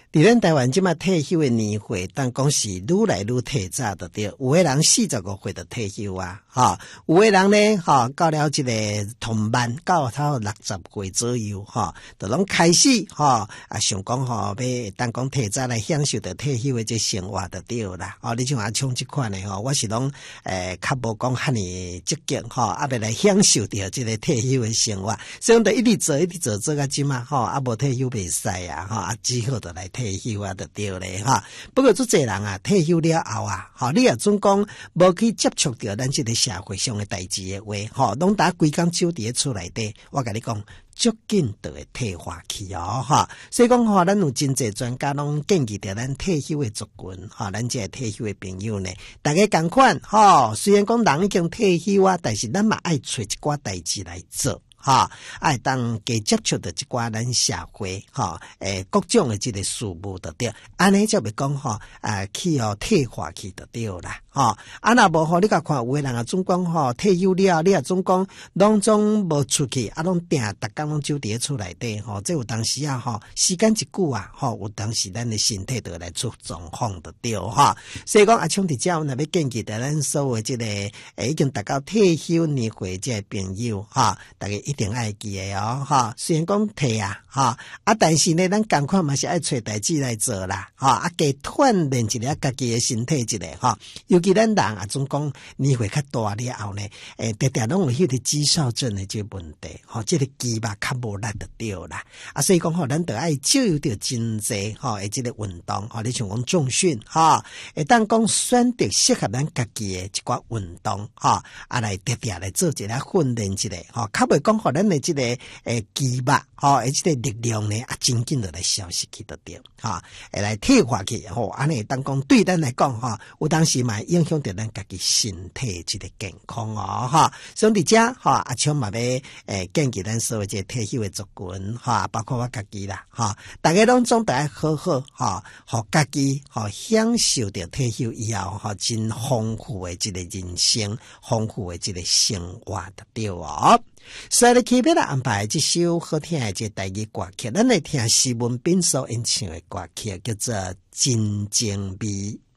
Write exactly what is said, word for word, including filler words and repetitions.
伫咱台湾即马退休的年岁，但讲是愈来愈提早的对，有的人四十五岁就退休啊，哈，有的人呢，哈，到了这个同班，到他六十岁左右，哈，就拢开始，哈，啊，想讲吼，要当讲提早来享受着退休的这生活就对啦，哦，你像阿冲这款的吼，我是拢诶，较无讲遐尼积极，吼，啊，要来享受着这个退休的生活，所以我就一直做，一直做，做到即马，吼，啊，无退休袂使啊，吼，啊，只好就来退休啊，就对咧，哈。不过，做侪人啊，退休了后啊，吼，你也总讲无去接触到咱这个社会上的代志的话，吼，拢打规工守伫厝内底，我甲你讲，足紧就会退化去哦，哈。所以讲吼，咱有真侪专家拢建议着咱退休的族群，哈，咱这退休的朋友呢，大家共款，吼，虽然讲人已经退休啊，但是咱嘛爱找一寡代志来做。哈，爱当加接触的一寡咱社会，哈，诶，各种的这个事物就对，安尼就袂讲吼，啊，去哦退化去就对啦，哈，啊若无吼，你甲看有的人啊，总讲吼退休了，你啊总讲拢总无出去，啊拢定逐工拢守伫厝内底，吼，这有当时啊，吼，时间一久啊，吼，有当时咱的身体就来出状况就对哈，所以讲啊，像伫遮我若要建议的咱所有这个诶已经达到退休年岁这朋友哈，大家一定爱记的哦，哈！虽然讲退啊，哈啊，但是呢，咱赶快嘛是爱找代志来做啦，哈啊，加锻炼一下家己的身体一下，哈。尤其咱人啊，总讲年岁较大了后呢，诶，常常拢有迄个肌少症的这个问题，哈，这个肌肉较无力就对啦。啊，所以讲吼，咱得爱少有着真济，哈，诶，这个运动，哈，你像讲重训，哈，会当讲选择适合咱家己的一寡运动，哈，啊来常常来做一下训练一下，哈，较袂讲。咱的这个诶肌肉，吼，而这个力量呢，啊，真紧就来消失去就对，哈，会来退化去，吼，安尼当讲对咱来讲，哈，有当时嘛影响到咱家己身体这个健康哦，哈，所以伫遮，哈，阿昌嘛要诶建议咱所有这退休的族群，哈，包括我家己啦，哈，大家拢总得爱好好，哈，互家己，哈，享受着退休以后，哈，真丰富的这个人生，丰富的这个生活就对哦。所以，特别来安排这首好听的这台语歌曲，咱来听施文彬所演唱的歌曲，叫做《真情味》。